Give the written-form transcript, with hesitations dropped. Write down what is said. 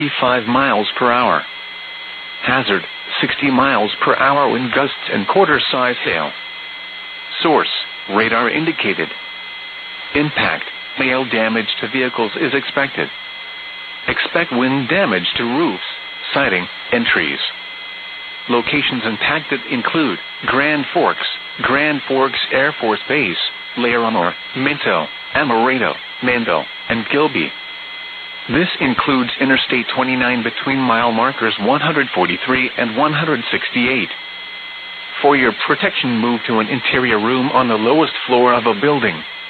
5 miles per hour. Hazard, 60 miles per hour wind gusts and quarter-size hail. Source, radar indicated. Impact, hail damage to vehicles is expected. Expect wind damage to roofs, siding, and trees. Locations impacted include Grand Forks Air Force Base, Laramore, Minto, Amaretto, Manville, and Gilby. This includes Interstate 29 between mile markers 143 and 168. For your protection, move to an interior room on the lowest floor of a building.